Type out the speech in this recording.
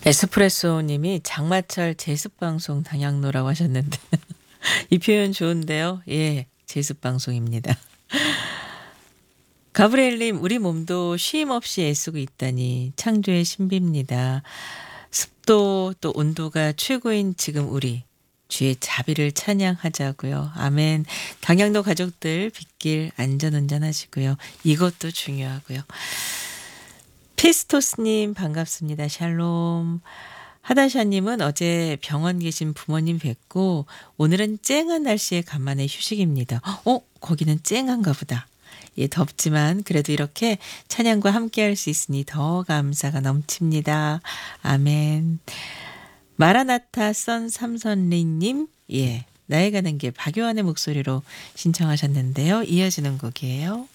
에스프레소님이 장마철 제습방송 당양로라고 하셨는데 이 표현 좋은데요. 예, 제습방송입니다. 가브리엘님, 우리 몸도 쉼 없이 애쓰고 있다니 창조의 신비입니다. 습도 또 온도가 최고인 지금 우리 주의 자비를 찬양하자고요. 아멘. 당양로 가족들 빗길 안전운전하시고요. 이것도 중요하고요. 피스토스님 반갑습니다. 샬롬. 하다샤님은 어제 병원 계신 부모님 뵙고 오늘은 쨍한 날씨에 간만에 휴식입니다. 거기는 쨍한가 보다. 예, 덥지만 그래도 이렇게 찬양과 함께 할 수 있으니 더 감사가 넘칩니다. 아멘. 마라나타 선 삼선리님, 예, 나에 가는 길 박요한의 목소리로 신청하셨는데요. 이어지는 곡이에요.